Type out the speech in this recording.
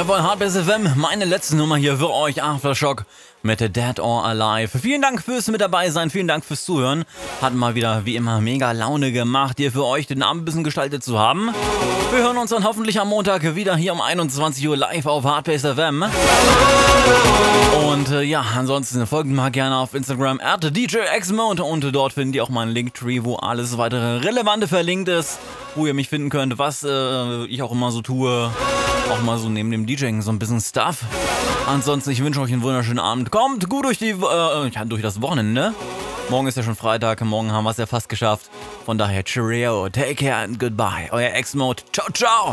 Jawohl, Hardbase FM, meine letzte Nummer hier für euch, Aftershock mit Dead or Alive. Vielen Dank fürs mit dabei sein, vielen Dank fürs Zuhören. Hat mal wieder, wie immer, mega Laune gemacht, hier für euch den Abend ein bisschen gestaltet zu haben. Wir hören uns dann hoffentlich am Montag wieder hier um 21 Uhr live auf Hardbase FM. Und ja, ansonsten folgt mal gerne auf Instagram @DJXmode und dort findet ihr auch meinen Linktree, wo alles weitere Relevante verlinkt ist, wo ihr mich finden könnt, was ich auch immer so tue. Auch mal so neben dem DJing so ein bisschen Stuff. Ansonsten, ich wünsche euch einen wunderschönen Abend. Kommt gut durch durch das Wochenende. Morgen ist ja schon Freitag, morgen haben wir es ja fast geschafft. Von daher, cheerio, take care and goodbye. Euer X-Mode. Ciao, ciao.